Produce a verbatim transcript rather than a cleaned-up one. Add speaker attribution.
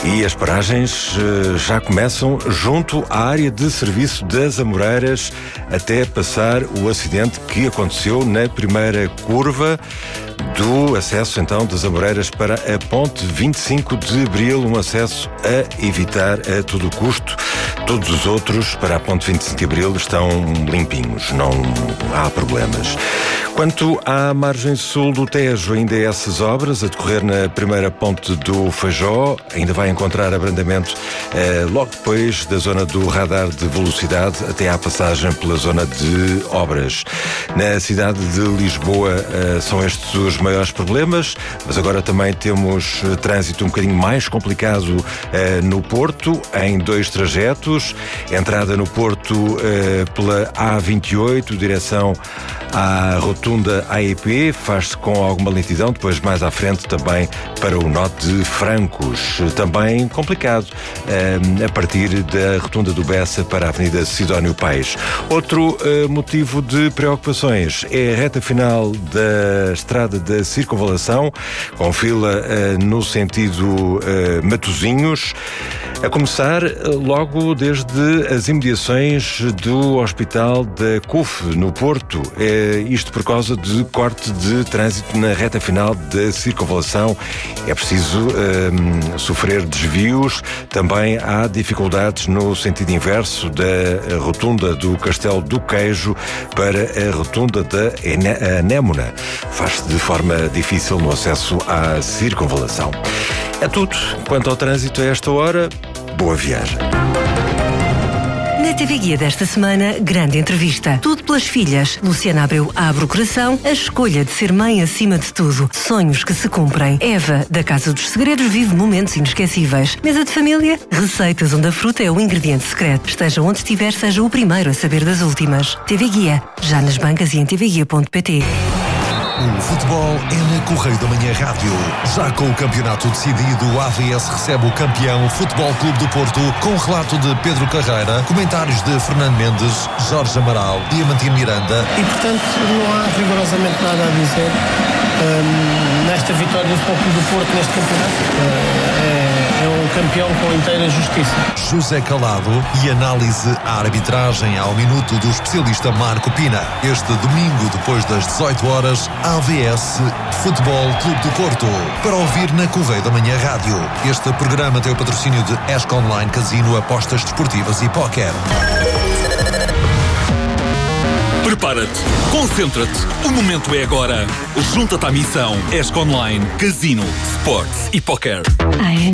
Speaker 1: E as paragens uh, já começam junto à área de serviço das Amoreiras até passar o acidente que aconteceu na primeira curva do acesso então das Amoreiras para a ponte vinte e cinco de Abril, um acesso a evitar a todo custo. Todos os outros para a ponte vinte e cinco de Abril estão limpinhos, não há problemas. Quanto à margem sul do Tejo, ainda há essas obras a decorrer na primeira ponte do Feijó, ainda vai encontrar abrandamento eh, logo depois da zona do radar de velocidade até à passagem pela zona de obras. Na cidade de Lisboa eh, são estes os maiores problemas, mas agora também temos eh, trânsito um bocadinho mais complicado eh, no Porto, em dois trajetos. Entrada no Porto eh, pela A vinte e oito, direção à rotunda A E P, faz-se com alguma lentidão, depois mais à frente também para o nó de Francos, também complicado, eh, a partir da rotunda do Bessa para a Avenida Sidónio Paes. Outro eh, motivo de preocupações é a reta final da estrada da Circunvalação, com fila eh, no sentido eh, Matosinhos, a começar logo desde as imediações do Hospital da C U F, no Porto. É isto por causa de corte de trânsito na reta final da Circunvalação. É preciso um, sofrer desvios. Também há dificuldades no sentido inverso da rotunda do Castelo do Queijo para a rotunda da Anémona. Faz-se de forma difícil no acesso à Circunvalação. É tudo quanto ao trânsito a esta hora. Boa viagem.
Speaker 2: Na T V Guia desta semana, grande entrevista. Tudo pelas filhas. Luciana Abreu abre o coração. A escolha de ser mãe acima de tudo. Sonhos que se cumprem. Eva, da Casa dos Segredos, vive momentos inesquecíveis. Mesa de família? Receitas onde a fruta é o ingrediente secreto. Esteja onde estiver, seja o primeiro a saber das últimas. T V Guia. Já nas bancas e em tvguia ponto pt.
Speaker 3: O futebol é na Correio da Manhã Rádio. Já com o campeonato decidido, o A V S recebe o campeão Futebol Clube do Porto, com relato de Pedro Carreira, comentários de Fernando Mendes, Jorge Amaral, Diamantino Miranda.
Speaker 4: E, portanto, não há rigorosamente nada a dizer hum, nesta vitória do Futebol Clube do Porto neste campeonato. É, é um campeão com inteira justiça.
Speaker 3: José Calado e análise à arbitragem ao minuto do especialista Marco Pina. Este domingo, depois das dezoito horas, A V S Futebol Clube do Porto. Para ouvir na Correio da Manhã Rádio. Este programa tem o patrocínio de Esco Online Casino, apostas desportivas e póquer.
Speaker 5: Prepara-te, concentra-te, o momento é agora. Junta-te à missão Esco Online Casino, Sports e Póquer.